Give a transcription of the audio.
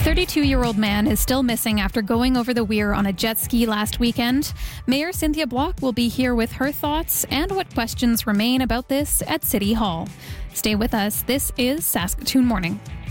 32-year-old man is still missing after going over the weir on a jet ski last weekend. Mayor Cynthia Block will be here with her thoughts and what questions remain about this at City Hall. Stay with us. This is Saskatoon Morning.